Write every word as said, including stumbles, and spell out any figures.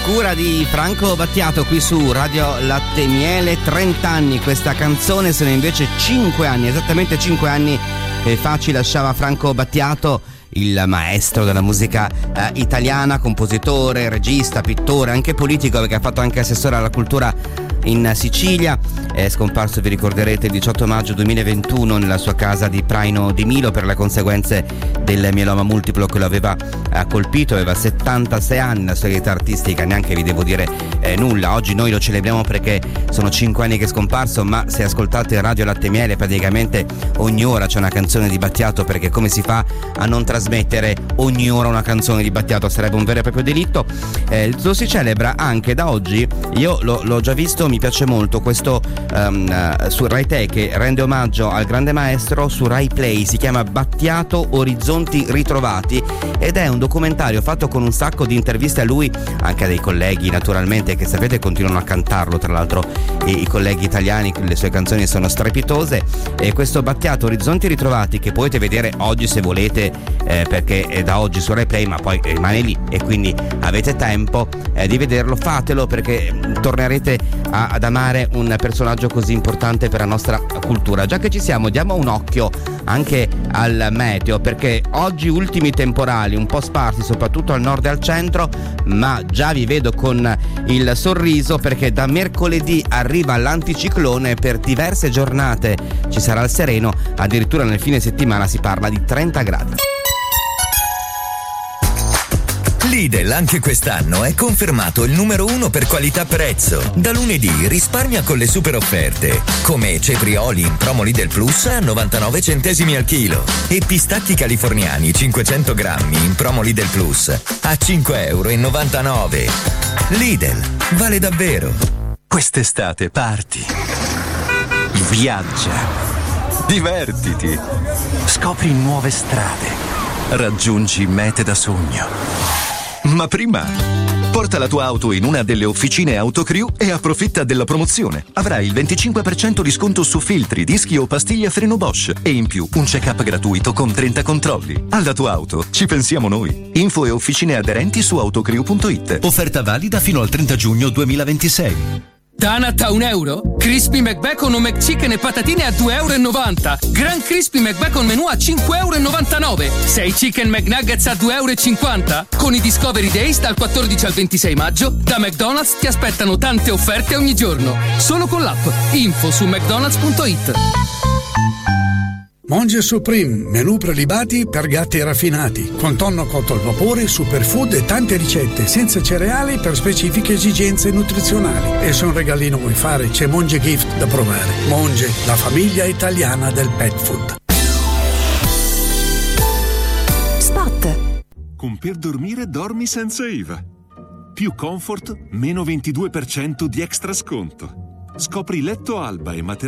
cura di Franco Battiato qui su Radio Latte Miele. trenta anni questa canzone, sono invece cinque anni, esattamente cinque anni fa ci lasciava Franco Battiato, il maestro della musica eh, italiana, compositore, regista, pittore, anche politico, perché ha fatto anche assessore alla cultura in Sicilia. È scomparso, vi ricorderete, il diciotto maggio duemilaventuno nella sua casa di Praino di Milo per le conseguenze del mieloma multiplo che lo aveva eh, colpito. Aveva settantasei anni, la sua vita artistica neanche vi devo dire eh, nulla. Oggi noi lo celebriamo perché sono cinque anni che è scomparso, ma se ascoltate Radio Latte Miele praticamente ogni ora c'è una canzone di Battiato, perché come si fa a non trasmettere ogni ora una canzone di Battiato? Sarebbe un vero e proprio delitto. Eh, lo si celebra anche da oggi. Io lo, l'ho già visto, mi piace molto questo um, uh, su Rai Te, che rende omaggio al grande maestro su Rai Play. Si chiama Battiato Orizzonti Ritrovati ed è un documentario fatto con un sacco di interviste a lui, anche a dei colleghi naturalmente, che sapete continuano a cantarlo, tra l'altro i, i colleghi italiani, le sue canzoni sono strepitose. E questo Battiato Orizzonti Ritrovati, che potete vedere oggi se volete, eh, perché è da oggi su Rai Play, ma poi rimane lì e quindi avete tempo eh, di vederlo, fatelo, perché tornerete a, ad amare un personaggio così importante per la nostra cultura. Già che ci siamo, diamo un occhio anche al meteo, perché oggi ultimi temporali un po' sparsi soprattutto al nord e al centro, ma già vi vedo con il sorriso, perché da mercoledì arriva l'anticiclone, per diverse giornate ci sarà il sereno, addirittura nel fine settimana si parla di trenta gradi. Lidl anche quest'anno è confermato il numero uno per qualità-prezzo. Da lunedì risparmia con le super offerte, come cetrioli in promo Lidl Plus a novantanove centesimi al chilo e pistacchi californiani cinquecento grammi in promo Lidl Plus a cinque e novantanove euro. Lidl, vale davvero. Quest'estate parti, viaggia, divertiti, scopri nuove strade, raggiungi mete da sogno. Ma prima, porta la tua auto in una delle officine Autocrew e approfitta della promozione. Avrai il venticinque per cento di sconto su filtri, dischi o pastiglie freno Bosch e in più un check-up gratuito con trenta controlli. Alla tua auto ci pensiamo noi. Info e officine aderenti su autocrew punto it. Offerta valida fino al trenta giugno duemilaventisei. Donut a un euro? Crispy McBacon o McChicken e patatine a due e novanta euro. Grand Crispy McBacon menù a cinque e novantanove euro. sei Chicken McNuggets a due e cinquanta euro. Con i Discovery Days dal quattordici al ventisei maggio, da McDonald's ti aspettano tante offerte ogni giorno. Solo con l'app. Info su mcdonalds punto it. Monge Supreme, menù prelibati per gatti raffinati, con tonno cotto al vapore, superfood e tante ricette senza cereali per specifiche esigenze nutrizionali. E se un regalino vuoi fare, c'è Monge Gift da provare. Monge, la famiglia italiana del pet food. Spot. Con Per Dormire dormi senza I V A. Più comfort, meno ventidue per cento di extra sconto. Scopri letto Alba e materasso